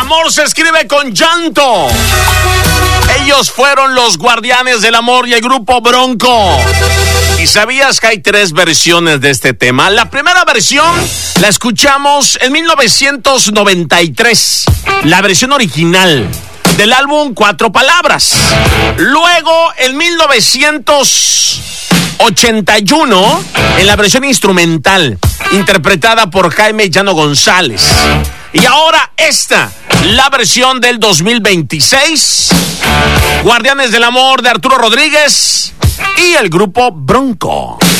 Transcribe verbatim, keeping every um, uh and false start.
Amor se escribe con llanto. Ellos fueron los Guardianes del Amor y el grupo Bronco. ¿Y sabías que hay tres versiones de este tema? La primera versión la escuchamos en mil novecientos noventa y tres, la versión original del álbum Cuatro Palabras. Luego, en mil novecientos ochenta y uno, en la versión instrumental, interpretada por Jaime Llano González. Y ahora esta, la versión del dos mil veintiséis, Guardianes del Amor de Arturo Rodríguez y el grupo Bronco.